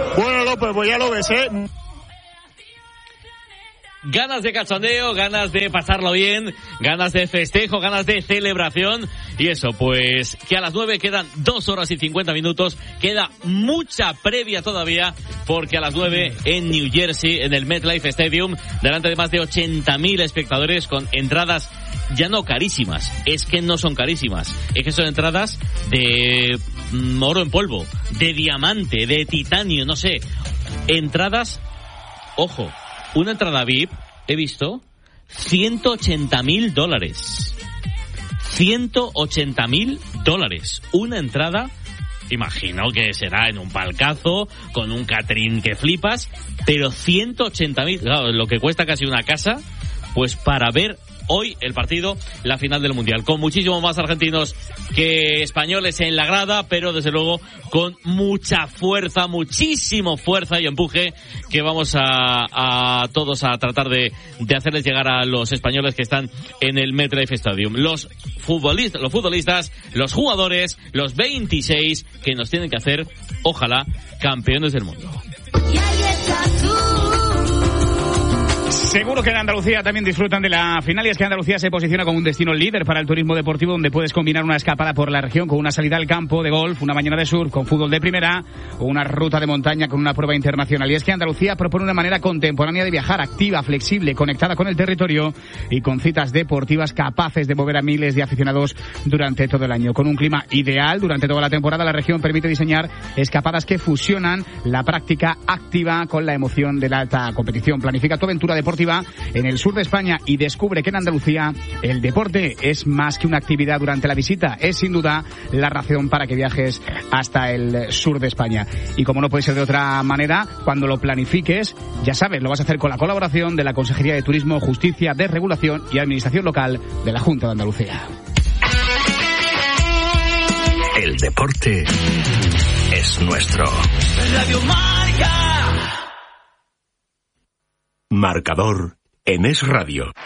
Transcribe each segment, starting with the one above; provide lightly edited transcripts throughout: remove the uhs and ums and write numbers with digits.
Bueno, López, pues ya lo ves, ¿eh? Ganas de cachondeo, ganas de pasarlo bien, ganas de festejo, ganas de celebración. Y eso, pues que a las 9 quedan 2 horas y 50 minutos. Queda mucha previa todavía, porque a las 9 en New Jersey, en el MetLife Stadium, delante de más de 80.000 espectadores con entradas ya no carísimas. Es que no son carísimas. Es que son entradas de oro en polvo, de diamante, de titanio, no sé. Entradas, ojo. Una entrada VIP, he visto, $180.000. $180.000. Una entrada, imagino que será en un palcazo, con un catering que flipas, pero 180.000, claro, lo que cuesta casi una casa, pues para ver hoy el partido, la final del Mundial, con muchísimo más argentinos que españoles en la grada, pero desde luego con mucha fuerza, muchísimo fuerza y empuje, que vamos a todos a tratar de hacerles llegar a los españoles que están en el MetLife Stadium. Los futbolistas, los jugadores, los 26 que nos tienen que hacer, ojalá, campeones del mundo. Seguro que en Andalucía también disfrutan de la final, y es que Andalucía se posiciona como un destino líder para el turismo deportivo, donde puedes combinar una escapada por la región con una salida al campo de golf, una mañana de surf con fútbol de primera o una ruta de montaña con una prueba internacional. Y es que Andalucía propone una manera contemporánea de viajar, activa, flexible, conectada con el territorio y con citas deportivas capaces de mover a miles de aficionados durante todo el año. Con un clima ideal durante toda la temporada, la región permite diseñar escapadas que fusionan la práctica activa con la emoción de la alta competición. Planifica tu aventura deportiva en el sur de España y descubre que en Andalucía el deporte es más que una actividad durante la visita. Es sin duda la razón para que viajes hasta el sur de España. Y como no puede ser de otra manera, cuando lo planifiques, ya sabes, lo vas a hacer con la colaboración de la Consejería de Turismo, Justicia, Desregulación y Administración Local de la Junta de Andalucía. El deporte es nuestro. Radio Marca. Marcador en Es Radio. 40-30.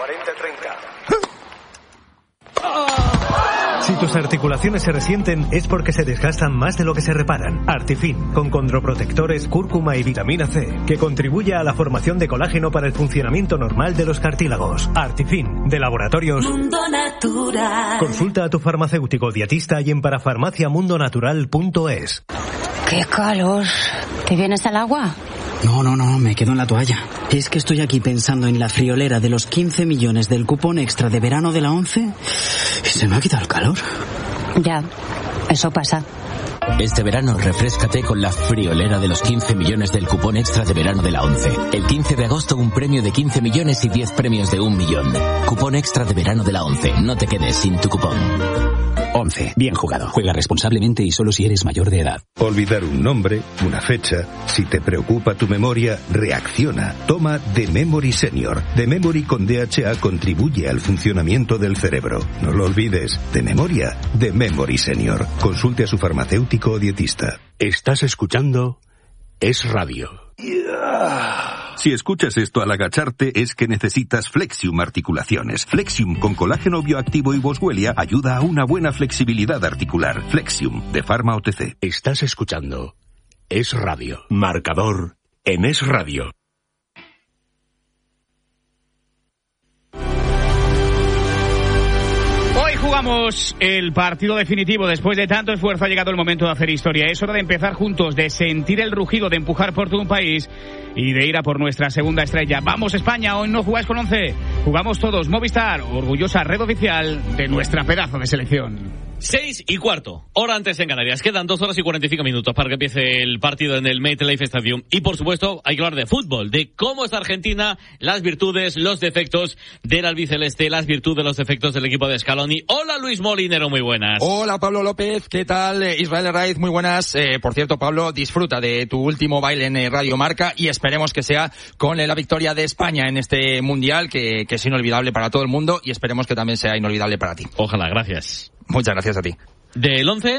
Si tus articulaciones se resienten es porque se desgastan más de lo que se reparan. Artifin, con condroprotectores, cúrcuma y vitamina C, que contribuye a la formación de colágeno para el funcionamiento normal de los cartílagos. Artifin, de Laboratorios Mundo Natural. Consulta a tu farmacéutico dietista y en parafarmaciamundonatural.es. ¡Qué calor! ¿Te vienes al agua? No, me quedo en la toalla. Es que estoy aquí pensando en la friolera de los 15 millones del cupón extra de verano de la 11 y se me ha quitado el calor. Ya, eso pasa. Este verano refréscate con la friolera de los 15 millones del cupón extra de verano de la 11. El 15 de agosto un premio de 15 millones y 10 premios de 1 millón. Cupón extra de verano de la 11. No te quedes sin tu cupón. 11. Bien jugado. Juega responsablemente y solo si eres mayor de edad. Olvidar un nombre, una fecha. Si te preocupa tu memoria, reacciona. Toma The Memory Senior. The Memory con DHA contribuye al funcionamiento del cerebro. No lo olvides. De memoria, The Memory Senior. Consulte a su farmacéutico o dietista. Estás escuchando Es Radio. Si escuchas esto al agacharte es que necesitas Flexium Articulaciones. Flexium con colágeno bioactivo y boswellia ayuda a una buena flexibilidad articular. Flexium, de Pharma OTC. Estás escuchando Es Radio. Marcador en Es Radio. Jugamos el partido definitivo. Después de tanto esfuerzo ha llegado el momento de hacer historia. Es hora de empezar juntos, de sentir el rugido, de empujar por todo un país y de ir a por nuestra segunda estrella. ¡Vamos España! Hoy no jugáis con 11. Jugamos todos. Movistar, orgullosa red oficial de nuestra pedazo de selección. 6:15, hora antes en Canarias. Quedan 2 horas y 45 minutos para que empiece el partido en el MetLife Stadium. Y por supuesto hay que hablar de fútbol, de cómo está Argentina, las virtudes, los defectos del albiceleste, las virtudes, los defectos del equipo de Scaloni. Hola Luis Molinero, muy buenas. Hola Pablo López, ¿qué tal? Israel Raiz, muy buenas. Por cierto, Pablo, disfruta de tu último baile en Radio Marca y esperemos que sea con la victoria de España en este Mundial, que es inolvidable para todo el mundo, y esperemos que también sea inolvidable para ti. Ojalá, gracias. Muchas gracias a ti. ¿Del 11?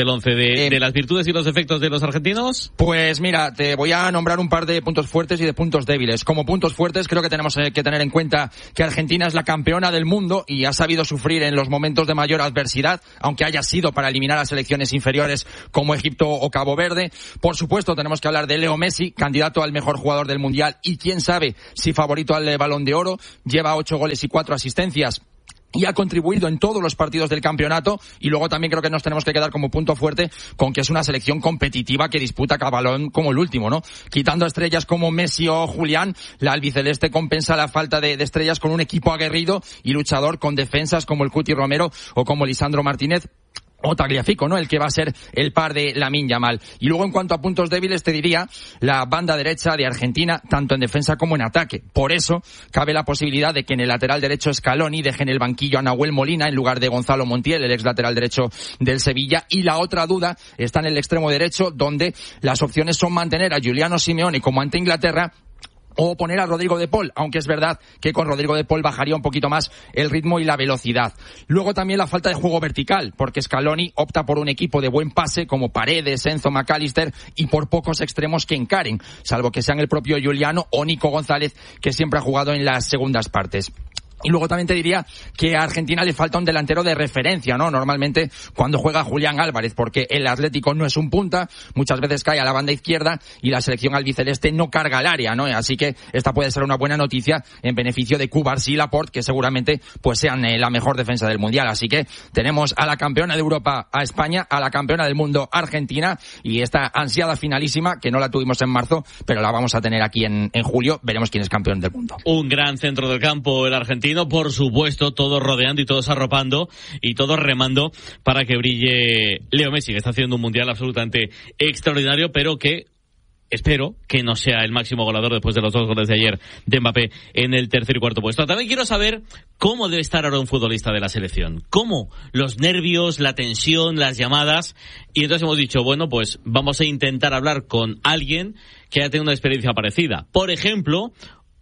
¿De las virtudes y los defectos de los argentinos? Pues mira, te voy a nombrar un par de puntos fuertes y de puntos débiles. Como puntos fuertes, creo que tenemos que tener en cuenta que Argentina es la campeona del mundo y ha sabido sufrir en los momentos de mayor adversidad, aunque haya sido para eliminar a selecciones inferiores como Egipto o Cabo Verde. Por supuesto, tenemos que hablar de Leo Messi, candidato al mejor jugador del Mundial y quién sabe si favorito al Balón de Oro. Lleva 8 goles y 4 asistencias. Y ha contribuido en todos los partidos del campeonato, y luego también creo que nos tenemos que quedar como punto fuerte con que es una selección competitiva que disputa cada balón como el último, ¿no? Quitando estrellas como Messi o Julián, la albiceleste compensa la falta de estrellas con un equipo aguerrido y luchador con defensas como el Cuti Romero o como Lisandro Martínez o Tagliafico, ¿no? El que va a ser el par de Lamine Yamal. Y luego, en cuanto a puntos débiles, te diría la banda derecha de Argentina, tanto en defensa como en ataque. Por eso, cabe la posibilidad de que en el lateral derecho Scaloni deje en el banquillo a Nahuel Molina en lugar de Gonzalo Montiel, el ex lateral derecho del Sevilla. Y la otra duda está en el extremo derecho, donde las opciones son mantener a Giuliano Simeone como ante Inglaterra, o poner a Rodrigo de Paul, aunque es verdad que con Rodrigo de Paul bajaría un poquito más el ritmo y la velocidad. Luego también la falta de juego vertical, porque Scaloni opta por un equipo de buen pase como Paredes, Enzo, McAllister y por pocos extremos que encaren, salvo que sean el propio Giuliano o Nico González, que siempre ha jugado en las segundas partes. Y luego también te diría que a Argentina le falta un delantero de referencia, ¿no? Normalmente cuando juega Julián Álvarez, porque el Atlético no es un punta, muchas veces cae a la banda izquierda y la selección albiceleste no carga el área, ¿no? Así que esta puede ser una buena noticia en beneficio de Cubarsí y Laporte, que seguramente pues sean la mejor defensa del Mundial. Así que tenemos a la campeona de Europa a España, a la campeona del mundo Argentina y esta ansiada finalísima, que no la tuvimos en marzo, pero la vamos a tener aquí en julio. Veremos quién es campeón del mundo. Un gran centro del campo el argentino, por supuesto, todos rodeando y todos arropando y todos remando para que brille Leo Messi, que está haciendo un mundial absolutamente extraordinario, pero que espero que no sea el máximo goleador después de los 2 goles de ayer de Mbappé en el tercer y cuarto puesto. También quiero saber cómo debe estar ahora un futbolista de la selección. Cómo los nervios, la tensión, las llamadas. Y entonces hemos dicho, bueno, pues vamos a intentar hablar con alguien que haya tenido una experiencia parecida. Por ejemplo,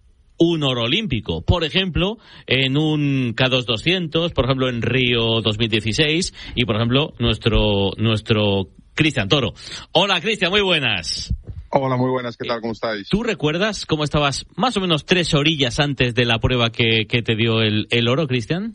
un oro olímpico, por ejemplo, en un K2 200, por ejemplo, en Río 2016 y, por ejemplo, nuestro Cristian Toro. Hola, Cristian, muy buenas. Hola, muy buenas, ¿qué tal? ¿Cómo estáis? ¿Tú recuerdas cómo estabas más o menos 3 orillas antes de la prueba que te dio el oro, Cristian?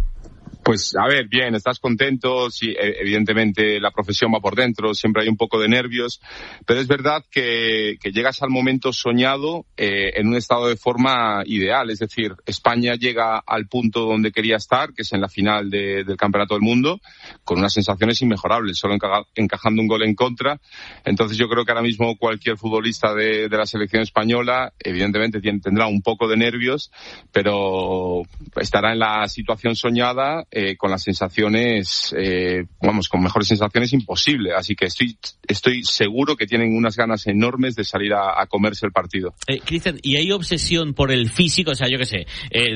Pues, a ver, bien, estás contento, sí, evidentemente la profesión va por dentro, siempre hay un poco de nervios, pero es verdad que llegas al momento soñado en un estado de forma ideal, es decir, España llega al punto donde quería estar, que es en la final del Campeonato del Mundo, con unas sensaciones inmejorables, solo encajando un gol en contra. Entonces yo creo que ahora mismo cualquier futbolista de la selección española, evidentemente tendrá un poco de nervios, pero estará en la situación soñada, con las sensaciones, con mejores sensaciones imposible. Así que estoy seguro que tienen unas ganas enormes de salir a comerse el partido. Cristian, ¿y hay obsesión por el físico? O sea, yo qué sé,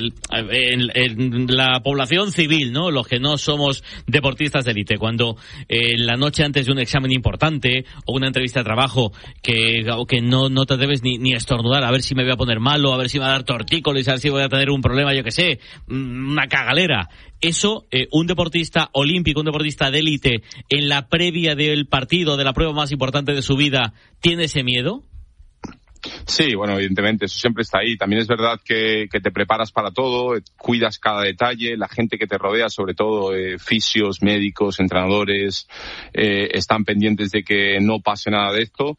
en la población civil, ¿no? Los que no somos deportistas de élite, cuando la noche antes de un examen importante o una entrevista de trabajo que no te debes ni estornudar, a ver si me voy a poner malo, a ver si me va a dar tortícolis, a ver si voy a tener un problema, yo qué sé, una cagalera. Eso, un deportista olímpico, un deportista de élite, en la previa del partido, de la prueba más importante de su vida, ¿tiene ese miedo? Sí, bueno, evidentemente, eso siempre está ahí. También es verdad que te preparas para todo, cuidas cada detalle, la gente que te rodea, sobre todo fisios, médicos, entrenadores, están pendientes de que no pase nada de esto.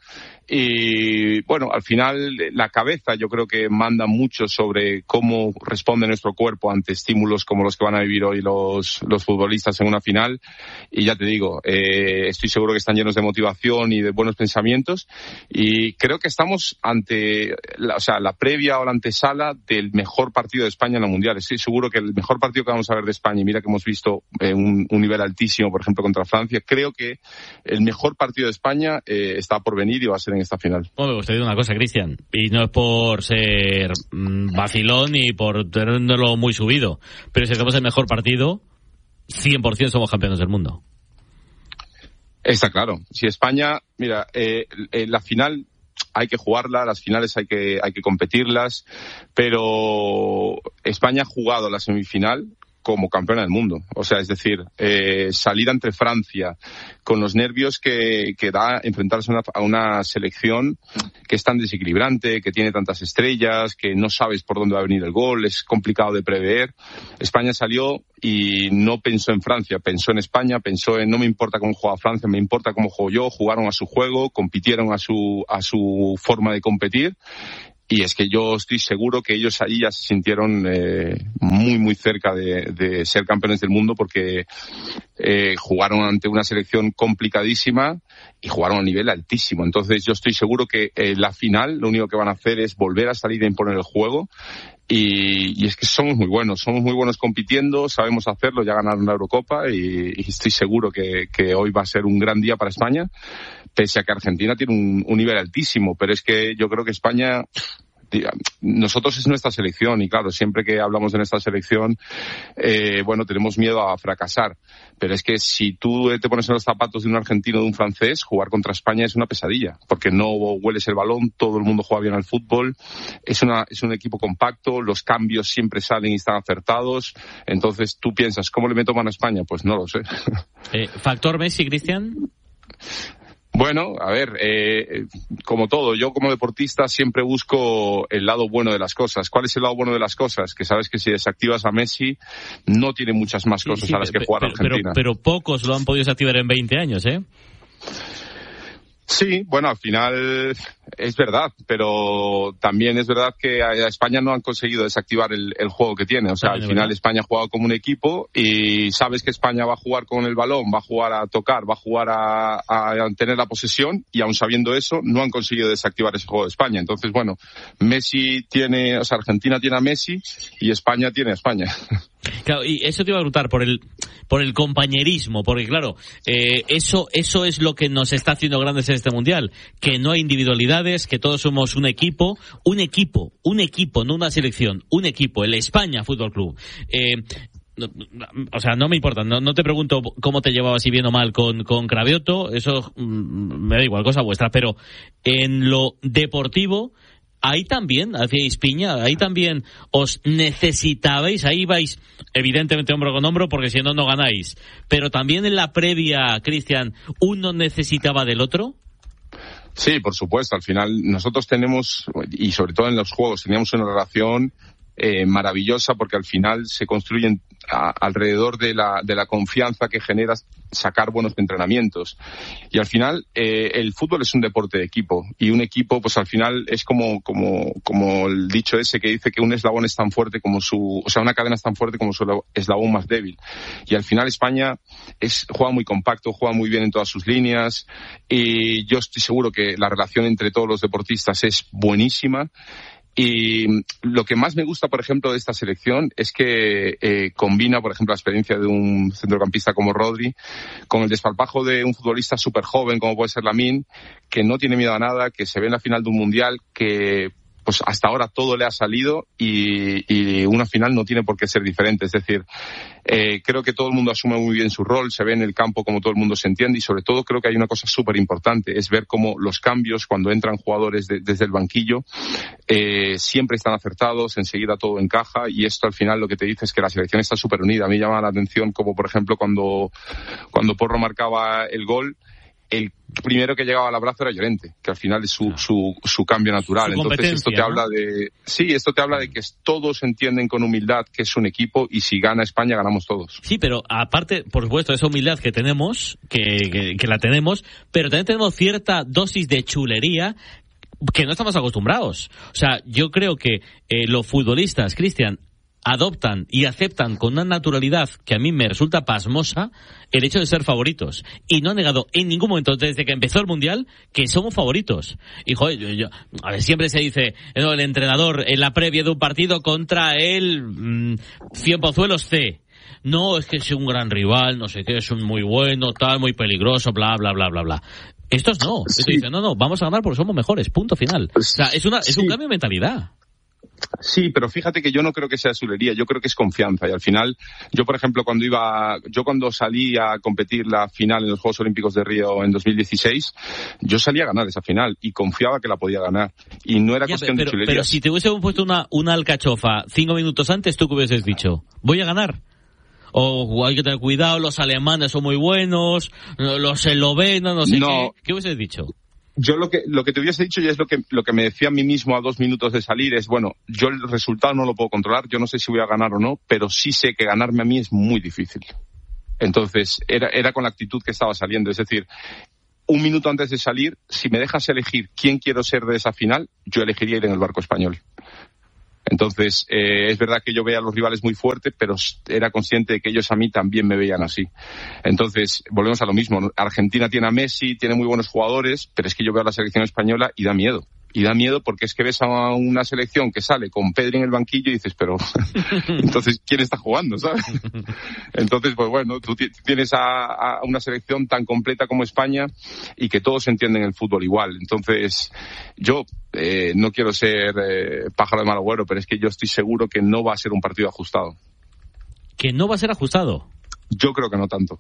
Y bueno, al final la cabeza yo creo que manda mucho sobre cómo responde nuestro cuerpo ante estímulos como los que van a vivir hoy los futbolistas en una final. Y ya te digo, estoy seguro que están llenos de motivación y de buenos pensamientos. Y creo que estamos ante la previa o la antesala del mejor partido de España en la Mundial. Estoy seguro que el mejor partido que vamos a ver de España, y mira que hemos visto un nivel altísimo, por ejemplo, contra Francia, creo que el mejor partido de España está por venir y va a ser en esta final. Bueno, usted dice una cosa, Cristian, y no es por ser vacilón ni por tenerlo muy subido, pero si hacemos el mejor partido, 100% somos campeones del mundo. Está claro. Si España, mira, la final hay que jugarla, las finales hay que competirlas, pero España ha jugado la semifinal como campeona del mundo. O sea, es decir, salir ante Francia con los nervios que da enfrentarse a una selección que es tan desequilibrante, que tiene tantas estrellas, que no sabes por dónde va a venir el gol, es complicado de prever. España salió y no pensó en Francia, pensó en España, pensó en no me importa cómo juega Francia, me importa cómo juego yo, jugaron a su juego, compitieron a su forma de competir. Y es que yo estoy seguro que ellos ahí ya se sintieron muy, muy cerca de ser campeones del mundo porque jugaron ante una selección complicadísima y jugaron a nivel altísimo. Entonces yo estoy seguro que la final lo único que van a hacer es volver a salir a imponer el juego. Y es que somos muy buenos compitiendo, sabemos hacerlo, ya ganaron la Eurocopa y estoy seguro que hoy va a ser un gran día para España, pese a que Argentina tiene un nivel altísimo, pero es que yo creo que España, nosotros es nuestra selección y claro, siempre que hablamos de nuestra selección, tenemos miedo a fracasar, pero es que si tú te pones en los zapatos de un argentino o de un francés, jugar contra España es una pesadilla, porque no hueles el balón, todo el mundo juega bien al fútbol, es un equipo compacto, los cambios siempre salen y están acertados, entonces tú piensas, ¿cómo le meto mano a España? Pues no lo sé. ¿Factor Messi, Cristian? Bueno, a ver, como todo, yo como deportista siempre busco el lado bueno de las cosas. ¿Cuál es el lado bueno de las cosas? Que sabes que si desactivas a Messi, no tiene muchas más cosas a las que jugar Argentina. Pero pocos lo han podido desactivar en 20 años, ¿eh? Sí, bueno, al final es verdad, pero también es verdad que a España no han conseguido desactivar el juego que tiene. O sea, al final España ha jugado como un equipo y sabes que España va a jugar con el balón, va a jugar a tocar, va a jugar a tener la posesión y aun sabiendo eso no han conseguido desactivar ese juego de España. Entonces, bueno, Argentina tiene a Messi y España tiene a España. Claro, y eso te iba a preguntar por el compañerismo, porque claro, eso es lo que nos está haciendo grandes en este mundial, que no hay individualidades, que todos somos un equipo, no una selección, un equipo, el España Fútbol Club. O sea, no me importa, no te pregunto cómo te llevabas, si bien o mal con Cravioto, eso me da igual, cosa vuestra, pero en lo deportivo, ahí también hacíais piña, ahí también os necesitabais, ahí vais evidentemente hombro con hombro porque si no, no ganáis. Pero también en la previa, Cristian, ¿uno necesitaba del otro? Sí, por supuesto. Al final nosotros tenemos, y sobre todo en los juegos, teníamos una relación maravillosa porque al final se construyen alrededor de la confianza que genera sacar buenos entrenamientos. Y al final el fútbol es un deporte de equipo y un equipo pues al final es como el dicho ese que dice que un eslabón es tan fuerte como una cadena es tan fuerte como su eslabón más débil. Y al final España juega muy compacto, juega muy bien en todas sus líneas y yo estoy seguro que la relación entre todos los deportistas es buenísima. Y lo que más me gusta, por ejemplo, de esta selección es que combina, por ejemplo, la experiencia de un centrocampista como Rodri con el desparpajo de un futbolista súper joven como puede ser Lamine, que no tiene miedo a nada, que se ve en la final de un mundial, que pues hasta ahora todo le ha salido y una final no tiene por qué ser diferente. Es decir, creo que todo el mundo asume muy bien su rol, se ve en el campo como todo el mundo se entiende y sobre todo creo que hay una cosa súper importante, es ver cómo los cambios cuando entran jugadores desde el banquillo siempre están acertados, enseguida todo encaja y esto al final lo que te dice es que la selección está súper unida. A mí llama la atención como por ejemplo cuando Porro marcaba el gol, el primero que llegaba al abrazo era Llorente, que al final es su cambio natural. Entonces esto te habla esto te habla de que todos entienden con humildad que es un equipo y si gana España ganamos todos. Sí, pero aparte, por supuesto, esa humildad que tenemos, que la tenemos, pero también tenemos cierta dosis de chulería que no estamos acostumbrados. O sea, yo creo que los futbolistas, Cristian, adoptan y aceptan con una naturalidad que a mí me resulta pasmosa el hecho de ser favoritos. Y no han negado en ningún momento, desde que empezó el Mundial, que somos favoritos. Y joder, a ver, siempre se dice, el entrenador en la previa de un partido contra el Cienpozuelos C. No, es que es un gran rival, no sé qué, es un muy bueno, tal, muy peligroso, bla, bla, bla, bla, bla. Estos no. Sí. Estos dicen, no, vamos a ganar porque somos mejores, punto final. O sea, es un cambio de mentalidad. Sí, pero fíjate que yo no creo que sea chulería, yo creo que es confianza y al final, yo por ejemplo cuando salí a competir la final en los Juegos Olímpicos de Río en 2016, yo salí a ganar esa final y confiaba que la podía ganar y no era cuestión de chulería. Pero si te hubiésemos puesto una alcachofa 5 minutos antes, ¿tú qué hubieses dicho? ¿Voy a ganar? O hay que tener cuidado, los alemanes son muy buenos, los eslovenos, no sé qué. ¿Qué hubieses dicho? Yo lo que te hubiese dicho, y es lo que me decía a mí mismo a 2 minutos de salir, es, bueno, yo el resultado no lo puedo controlar, yo no sé si voy a ganar o no, pero sí sé que ganarme a mí es muy difícil. Entonces, era con la actitud que estaba saliendo, es decir, 1 minuto antes de salir, si me dejas elegir quién quiero ser de esa final, yo elegiría ir en el barco español. Entonces, es verdad que yo veía a los rivales muy fuertes, pero era consciente de que ellos a mí también me veían así. Entonces, volvemos a lo mismo. Argentina tiene a Messi, tiene muy buenos jugadores, pero es que yo veo a la selección española y da miedo. Y da miedo porque es que ves a una selección que sale con Pedri en el banquillo y dices, pero entonces, ¿quién está jugando, sabes? Entonces, pues bueno, tú tienes a una selección tan completa como España y que todos entienden el fútbol igual. Entonces, yo no quiero ser pájaro de mal agüero, pero es que yo estoy seguro que no va a ser un partido ajustado. ¿Que no va a ser ajustado? Yo creo que no tanto.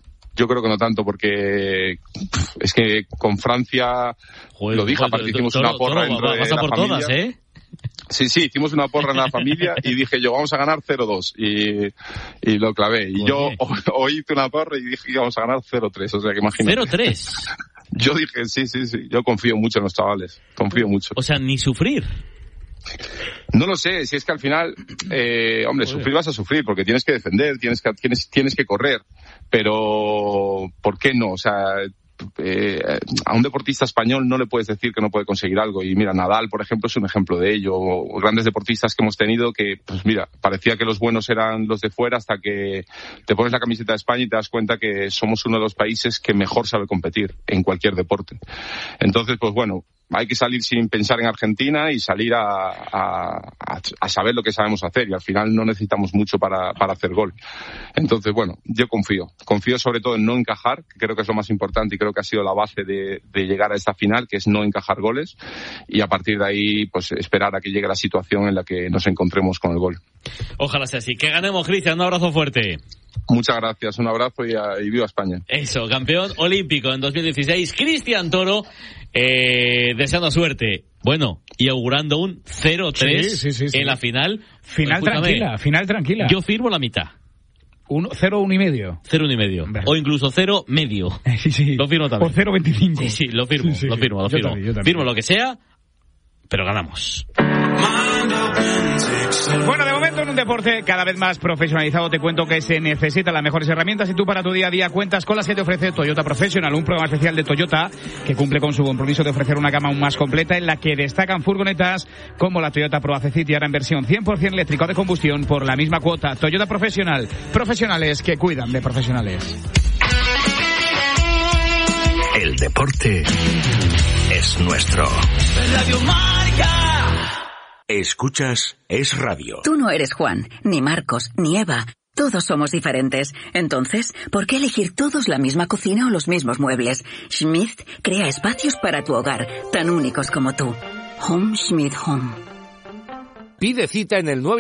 Porque es que con Francia, lo dije, aparte hicimos una porra dentro de la familia. Todas, ¿eh? Sí, hicimos una porra en la familia y dije yo, vamos a ganar 0-2 y lo clavé. Y yo hoy hice una porra y dije que íbamos a ganar 0-3, o sea que imagínate. ¿0-3? Yo dije, sí, yo confío mucho en los chavales, confío mucho. O sea, ni sufrir. No lo sé, si es que al final, sufrir vas a sufrir, porque tienes que defender, tienes que correr, pero ¿por qué no? O sea, a un deportista español no le puedes decir que no puede conseguir algo, y mira, Nadal, por ejemplo, es un ejemplo de ello, o grandes deportistas que hemos tenido que, pues mira, parecía que los buenos eran los de fuera hasta que te pones la camiseta de España y te das cuenta que somos uno de los países que mejor sabe competir en cualquier deporte. Entonces, pues bueno, hay que salir sin pensar en Argentina y salir a saber lo que sabemos hacer, y al final no necesitamos mucho para hacer gol. Entonces, bueno, yo confío sobre todo en no encajar, que creo que es lo más importante y creo que ha sido la base de llegar a esta final, que es no encajar goles, y a partir de ahí pues esperar a que llegue la situación en la que nos encontremos con el gol. Ojalá sea así. Que ganemos, Cristian, un abrazo fuerte. Muchas gracias, un abrazo y viva España. Eso, campeón olímpico en 2016, Cristian Toro, deseando suerte. Bueno, y augurando un 0-3 en la final. Final tranquila. Yo firmo la mitad. 0-1,5. 0-1,5. O incluso 0 medio. Sí. Lo firmo también. O 0,25. Sí, lo firmo. Yo también. Firmo lo que sea, pero ganamos. Bueno, de momento en un deporte cada vez más profesionalizado te cuento que se necesitan las mejores herramientas y tú para tu día a día cuentas con las que te ofrece Toyota Professional, un programa especial de Toyota que cumple con su compromiso de ofrecer una gama aún más completa en la que destacan furgonetas como la Toyota Pro City ahora en versión 100% eléctrica o de combustión por la misma cuota. Toyota Professional, profesionales que cuidan de profesionales. El deporte es nuestro. Radio Marca. Escuchas Es Radio. Tú no eres Juan, ni Marcos, ni Eva. Todos somos diferentes. Entonces, ¿por qué elegir todos la misma cocina o los mismos muebles? Schmidt crea espacios para tu hogar, tan únicos como tú. Home Schmidt Home. Pide cita en el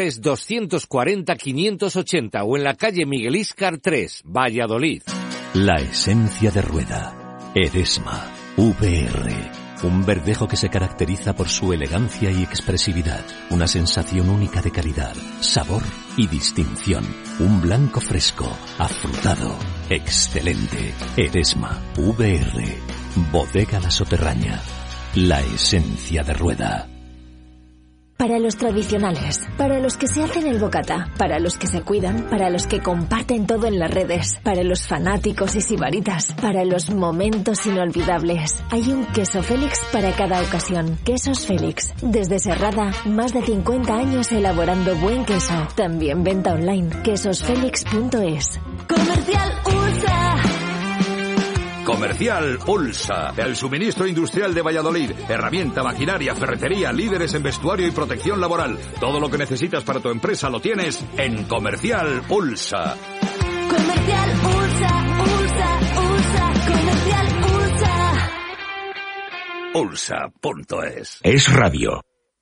983-240-580 o en la calle Miguel Íscar 3, Valladolid. La esencia de Rueda. Eresma. VR. Un verdejo que se caracteriza por su elegancia y expresividad. Una sensación única de calidad, sabor y distinción. Un blanco fresco, afrutado, excelente. Eresma, VR, Bodega La Soterraña. La esencia de Rueda. Para los tradicionales, para los que se hacen el bocata, para los que se cuidan, para los que comparten todo en las redes, para los fanáticos y sibaritas, para los momentos inolvidables. Hay un queso Félix para cada ocasión. Quesos Félix. Desde Serrada, más de 50 años elaborando buen queso. También venta online. quesosfelix.es. Comercial USA. Comercial Ulsa, el suministro industrial de Valladolid, herramienta, maquinaria, ferretería, líderes en vestuario y protección laboral. Todo lo que necesitas para tu empresa lo tienes en Comercial Ulsa. Comercial USA, Comercial USA. Ulsa.es. Es Radio.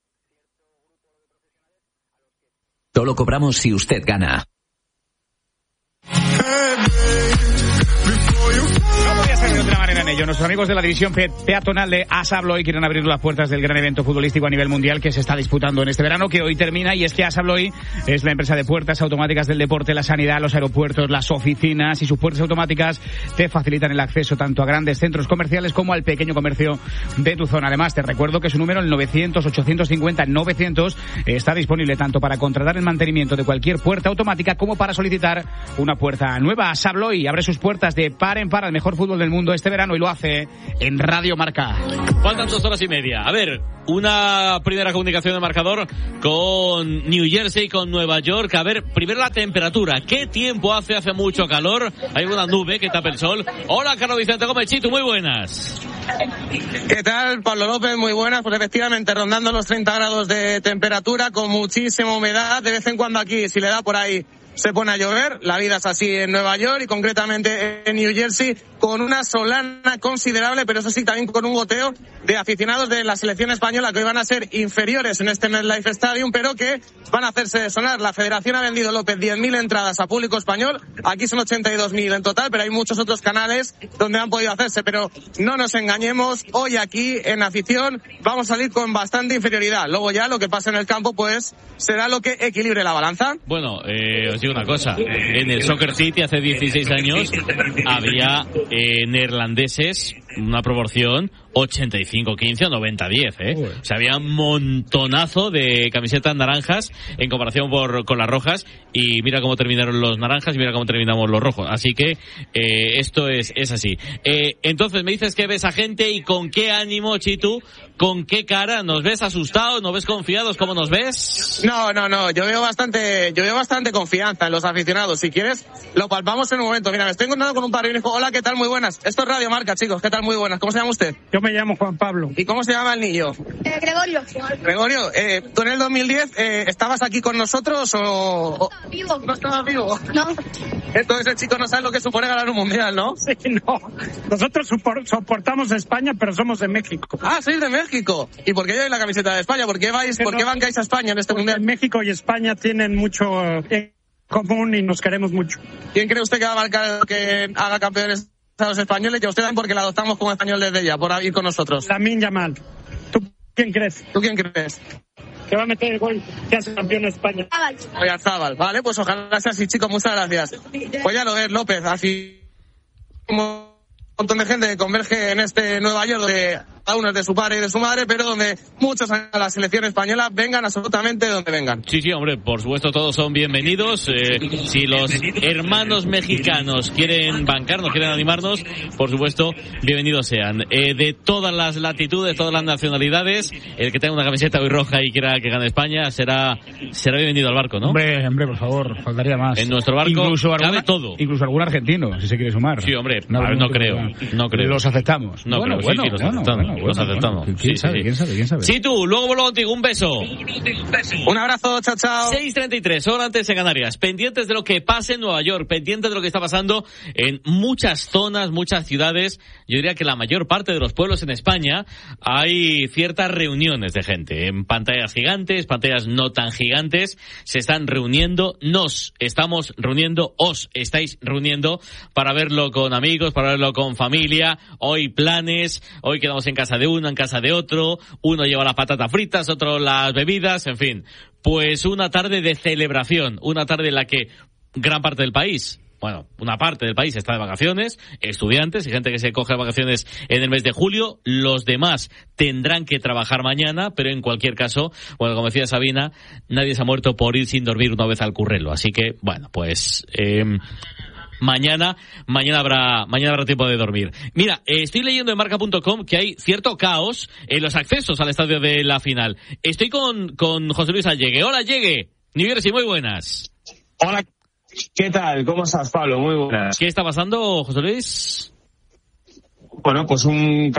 Solo cobramos si usted gana. No podía ser de otra manera en ello. Nuestros amigos de la división peatonal de AS Abloy quieren abrir las puertas del gran evento futbolístico a nivel mundial que se está disputando en este verano, que hoy termina, y es que AS Abloy es la empresa de puertas automáticas del deporte, la sanidad, los aeropuertos, las oficinas, y sus puertas automáticas te facilitan el acceso tanto a grandes centros comerciales como al pequeño comercio de tu zona. Además, te recuerdo que su número, el 900-850-900, está disponible tanto para contratar el mantenimiento de cualquier puerta automática como para solicitar una puerta nueva. AS Abloy abre sus puertas de par en par al mejor fútbol del mundo este verano y lo hace en Radio Marca. Faltan 2 horas y media. A ver, una primera comunicación de marcador con New Jersey, con Nueva York. A ver, primero la temperatura. ¿Qué tiempo hace? Hace mucho calor. Hay una nube que tapa el sol. Hola, Carlos Vicente Gómez Chitu, muy buenas. ¿Qué tal, Pablo López? Muy buenas. Pues efectivamente, rondando los 30 grados de temperatura, con muchísima humedad. De vez en cuando aquí, si le da por ahí, se pone a llover. La vida es así en Nueva York y concretamente en New Jersey, con una solana considerable, pero eso sí, también con un goteo de aficionados de la selección española que hoy van a ser inferiores en este MetLife Stadium, pero que van a hacerse sonar. La federación ha vendido, López, 10.000 entradas a público español. Aquí son 82.000 en total, pero hay muchos otros canales donde han podido hacerse. Pero no nos engañemos, hoy aquí en afición vamos a salir con bastante inferioridad. Luego ya lo que pasa en el campo, pues será lo que equilibre la balanza. Bueno, os digo una cosa. En el Soccer City hace 16 años había neerlandeses, una proporción 85-15 o 90-10, O sea, había un montonazo de camisetas naranjas en comparación con las rojas, y mira cómo terminaron los naranjas y mira cómo terminamos los rojos. Así que esto es así. Entonces me dices que ves a gente, y con qué ánimo, Chitu, con qué cara. ¿Nos ves asustados? ¿Nos ves confiados? ¿Cómo nos ves? No, yo veo bastante confianza en los aficionados. Si quieres, lo palpamos en un momento. Mira, me estoy encontrando con un padre y un hijo. Hola, ¿qué tal? Muy buenas. Esto es Radio Marca, chicos. ¿Qué tal? Muy buenas. ¿Cómo se llama usted? Yo me llamo Juan Pablo. ¿Y cómo se llama el niño? Gregorio. Gregorio, ¿tú en el 2010 estabas aquí con nosotros o...? Vivo. ¿No estabas vivo? No. Entonces el chico no sabe lo que supone ganar un mundial, ¿no? Sí, no. Nosotros soportamos España, pero somos de México. Ah, sois de México. ¿Y por qué lleváis la camiseta de España? ¿Por qué bancáis a España en este mundial? México y España tienen mucho en común y nos queremos mucho. ¿Quién cree usted que va a marcar que haga campeones a los españoles? Y a usted también, porque la adoptamos como español desde ya, por ir con nosotros. Lamine Yamal. ¿Tú quién crees? ¿Tú quién crees? Que va a meter el gol que hace campeón de España. Oyarzabal. Vale, pues ojalá sea así, chicos. Muchas gracias. Pues ya lo ves, López. Así como un montón de gente que converge en este Nueva York, donde cada uno es de su padre y de su madre, pero donde muchos a la selección española vengan absolutamente de donde vengan. Sí, hombre, por supuesto todos son bienvenidos. Si los hermanos mexicanos quieren bancarnos, quieren animarnos, por supuesto, bienvenidos sean. De todas las latitudes, todas las nacionalidades, el que tenga una camiseta hoy roja y quiera que gane España será bienvenido al barco, ¿no? Hombre, por favor, faltaría más. En nuestro barco cabe todo. Incluso algún argentino, si se quiere sumar. Sí, hombre, no creo. Los aceptamos. No creo, sí, los aceptamos. ¿Quién sabe? Sí, tú, luego vuelvo contigo, un beso. Un abrazo, chao. 6:33, hora antes en Canarias. Pendientes de lo que pase en Nueva York, pendientes de lo que está pasando en muchas zonas, muchas ciudades. Yo diría que la mayor parte de los pueblos en España hay ciertas reuniones de gente. En pantallas gigantes, pantallas no tan gigantes, se están reuniendo, nos estamos reuniendo, os estáis reuniendo para verlo con amigos, para verlo con familia. Hoy planes, hoy quedamos en casa de uno, en casa de otro, uno lleva las patatas fritas, otro las bebidas, en fin. Pues una tarde de celebración, una tarde en la que gran parte del país, una parte del país está de vacaciones, estudiantes y gente que se coge vacaciones en el mes de julio. Los demás tendrán que trabajar mañana, pero en cualquier caso, como decía Sabina, nadie se ha muerto por ir sin dormir una vez al currelo. Así que, mañana habrá tiempo de dormir. Mira, estoy leyendo en marca.com que hay cierto caos en los accesos al estadio de la final. Estoy con José Luis Allegue. Hola, Allegue. New Jersey, muy buenas. Hola, ¿qué tal? ¿Cómo estás, Pablo? Muy buenas. ¿Qué está pasando, José Luis? Bueno, pues un